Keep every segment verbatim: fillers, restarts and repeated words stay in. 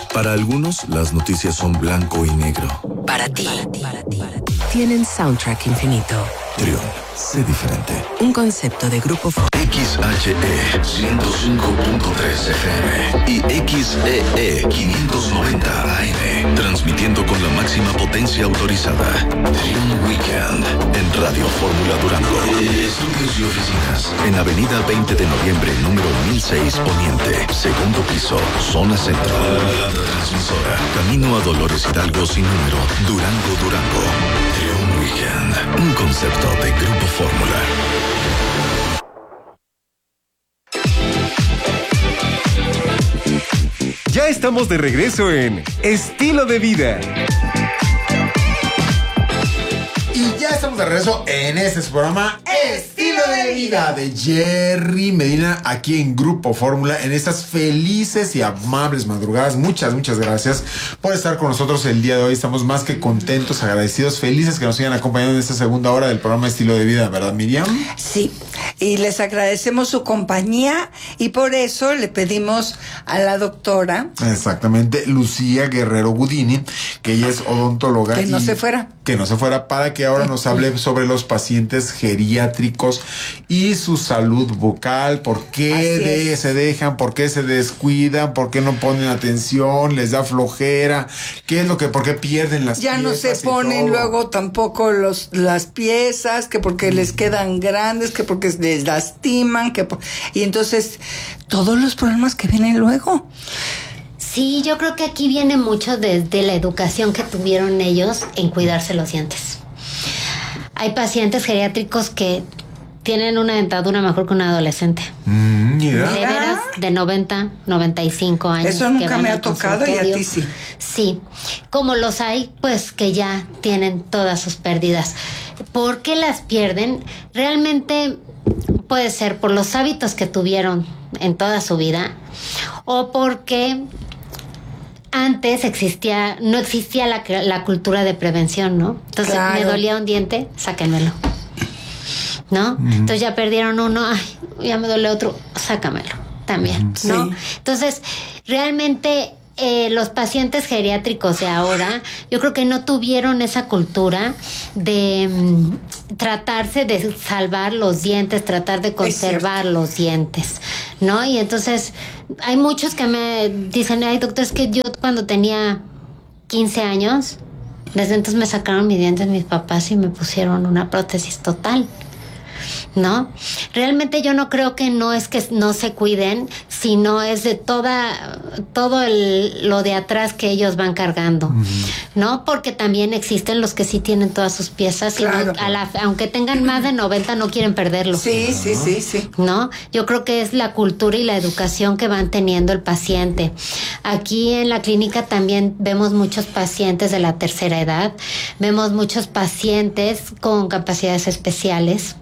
Para algunos, las noticias son blanco y negro. Para ti, para ti, para ti. Tienen soundtrack infinito. Trión, sé diferente. Un concepto de Grupo Fórmula. X H E ciento cinco punto tres F M y X E E quinientos noventa A M, transmitiendo con la máxima potencia autorizada. Trión Weekend en Radio Fórmula Durango. Estudios y oficinas en Avenida veinte de noviembre, número mil seis Poniente, segundo piso, zona centro. La transmisora, camino a Dolores Hidalgo sin número, Durango, Durango. Trión Weekend, un concepto de Grupo Fórmula. Ya estamos de regreso en Estilo de Vida. Y ya estamos de regreso en este programa Estilo de Vida de Jerry Medina, aquí en Grupo Fórmula, en estas felices y amables madrugadas. Muchas, muchas gracias por estar con nosotros el día de hoy. Estamos más que contentos, agradecidos, felices que nos sigan acompañando en esta segunda hora del programa Estilo de Vida, ¿verdad, Miriam? Sí, y les agradecemos su compañía y por eso le pedimos a la doctora... Exactamente, Lucía Guerrero Gudini, que ella es odontóloga. Que no y se fuera. Que no se fuera, para que ahora nos hable sobre los pacientes geriátricos y su salud bucal, por qué de, se dejan, por qué se descuidan, por qué no ponen atención, les da flojera, qué es lo que, por qué pierden las ya piezas. Ya no se ponen luego tampoco los las piezas, que porque mm. les quedan grandes, que porque les lastiman, que por, y entonces todos los problemas que vienen luego. Sí, yo creo que aquí viene mucho desde la educación que tuvieron ellos en cuidarse los dientes. Hay pacientes geriátricos que tienen una dentadura mejor que un adolescente. Mm, yeah. De veras, de noventa, noventa y cinco años. Eso nunca me ha tocado y a ti sí. Sí, como los hay, pues que ya tienen todas sus pérdidas. ¿Por qué las pierden? Realmente puede ser por los hábitos que tuvieron en toda su vida o porque... Antes existía, no existía la, la cultura de prevención, ¿no? Entonces, claro. Me dolía un diente, sáquenmelo, ¿no? Uh-huh. Entonces ya perdieron uno, ay, ya me duele otro, sácamelo también, uh-huh. ¿no? Sí. Entonces, realmente eh, los pacientes geriátricos de ahora, yo creo que no tuvieron esa cultura de um, tratarse de salvar los dientes, tratar de conservar los dientes, ¿no? Y entonces... Hay muchos que me dicen, ay, doctor, es que yo cuando tenía quince años, desde entonces me sacaron mis dientes mis papás y me pusieron una prótesis total, ¿no? Realmente yo no creo que no es que no se cuiden, sino es de toda todo el, lo de atrás que ellos van cargando, uh-huh. ¿no? Porque también existen los que sí tienen todas sus piezas, claro. y no, a la, aunque tengan más de noventa no quieren perderlo. Sí, sí, sí, sí. ¿No? Yo creo que es la cultura y la educación que van teniendo el paciente. Aquí en la clínica también vemos muchos pacientes de la tercera edad, vemos muchos pacientes con capacidades especiales.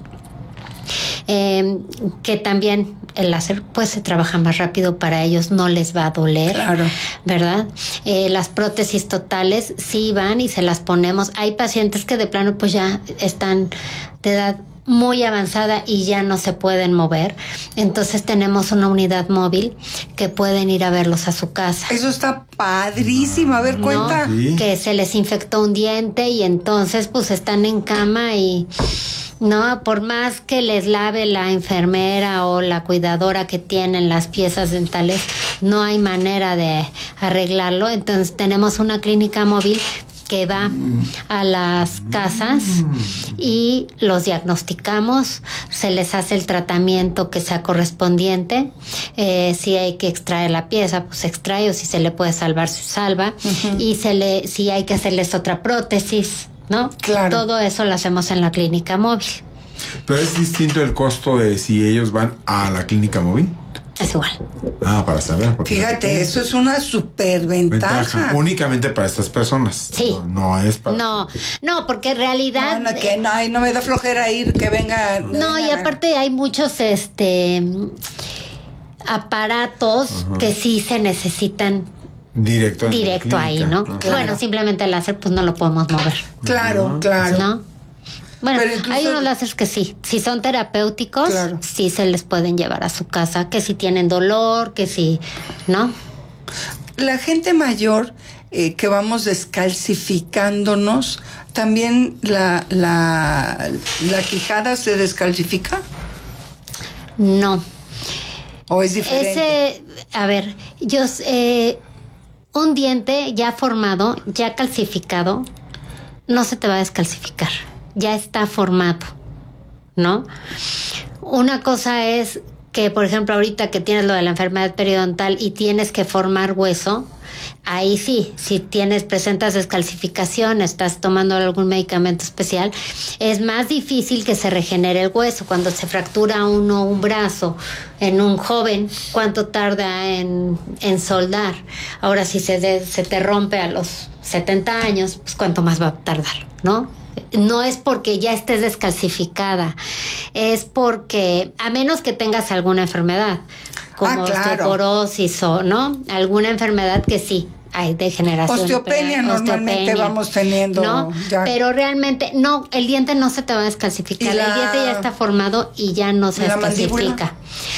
Eh, que también el láser pues se trabaja más rápido para ellos, no les va a doler, claro. ¿verdad? Eh, las prótesis totales sí van y se las ponemos. Hay pacientes que de plano pues ya están de edad muy avanzada y ya no se pueden mover, entonces tenemos una unidad móvil que pueden ir a verlos a su casa. Eso está padrísimo, a ver, cuenta. ¿No? Sí. Que se les infectó un diente y entonces pues están en cama y no, por más que les lave la enfermera o la cuidadora que tienen las piezas dentales, no hay manera de arreglarlo. Entonces tenemos una clínica móvil que va a las casas y los diagnosticamos, se les hace el tratamiento que sea correspondiente, eh, si hay que extraer la pieza, pues se extrae, o si se le puede salvar, se salva, uh-huh. y se le, si hay que hacerles otra prótesis, ¿no? Claro. Todo eso lo hacemos en la clínica móvil. Pero es distinto el costo de si ellos van a la clínica móvil. Es igual. Ah, para saber. Fíjate, eso es una superventaja. Ventaja, únicamente para estas personas. Sí. No, no es para... No, no, porque en realidad... No, no, que no, no me da flojera ir, que venga... No, venga, y aparte hay muchos este aparatos, uh-huh. que sí se necesitan... Directo, directo ahí, ¿no? Claro. Bueno, simplemente el láser pues no lo podemos mover. Claro, uh-huh. claro. ¿No? Bueno, incluso... hay unos láseres que sí, si son terapéuticos, claro. sí se les pueden llevar a su casa, que si tienen dolor, que si, ¿no? la gente mayor eh, que vamos descalcificándonos, ¿también la, la, la quijada se descalcifica? No. ¿O es diferente? Ese, a ver, yo, eh, un diente ya formado, ya calcificado, no se te va a descalcificar. Ya está formado, ¿no? Una cosa es que, por ejemplo, ahorita que tienes lo de la enfermedad periodontal y tienes que formar hueso, ahí sí, si tienes, presentas descalcificación, estás tomando algún medicamento especial, es más difícil que se regenere el hueso. Cuando se fractura uno un brazo en un joven, ¿cuánto tarda en, en soldar? Ahora, si se, de, se te rompe a los setenta años, pues ¿cuánto más va a tardar, no? No es porque ya estés descalcificada, es porque, a menos que tengas alguna enfermedad, como ah, claro. osteoporosis o, ¿no? Alguna enfermedad que sí, hay degeneración. Osteopenia normalmente osteopenia, vamos teniendo. ¿no? Ya. Pero realmente, no, el diente no se te va a descalcificar, la, el diente ya está formado y ya no se descalcifica.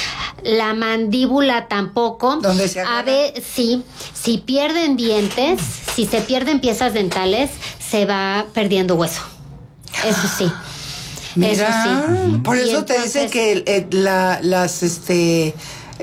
La mandíbula tampoco. ¿Dónde se agarra? A ver, sí, si pierden dientes, si se pierden piezas dentales, se va perdiendo hueso. Eso sí. Mira, eso sí. Por eso entonces, te dice que el, el, la, las, este,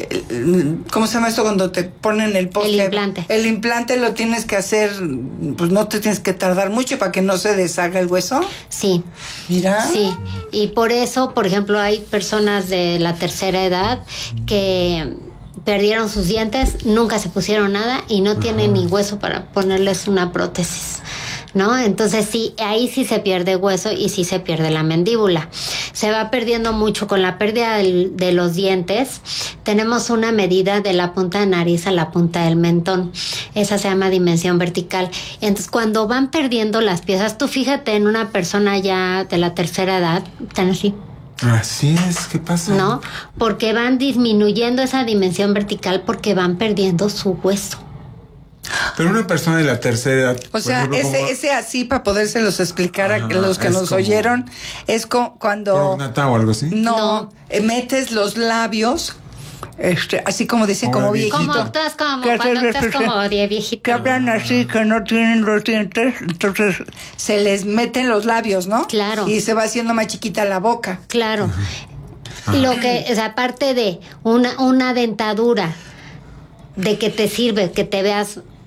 el, ¿cómo se llama esto cuando te ponen el poste? El implante. El implante lo tienes que hacer, pues no te tienes que tardar mucho para que no se deshaga el hueso. Sí. Mira. Sí, y por eso, por ejemplo, hay personas de la tercera edad que perdieron sus dientes, nunca se pusieron nada y no tienen ni hueso para ponerles una prótesis, ¿no? Entonces sí, ahí sí se pierde hueso y sí se pierde la mandíbula. Se va perdiendo mucho con la pérdida del, de los dientes. Tenemos una medida de la punta de nariz a la punta del mentón. Esa se llama dimensión vertical. Entonces cuando van perdiendo las piezas, tú fíjate en una persona ya de la tercera edad, tan así. Así es, ¿qué pasa? No, porque van disminuyendo esa dimensión vertical porque van perdiendo su hueso. Pero una persona de la tercera edad... O sea, ejemplo, ese, como... ese así, para podérselos explicar Ajá, a los que nos como... oyeron, es co cuando... ¿Prognata o algo así? No, No. Eh, metes los labios, este, así como dicen, Como como viejito. viejito. Como estás como, Que cuando se- estás se- como de viejito. Que hablan así, que no tienen los dientes, entonces se les meten los labios, ¿no? Claro. Y se va haciendo más chiquita la boca. Claro. Lo que es aparte de una, una dentadura, de que te sirve, que te veas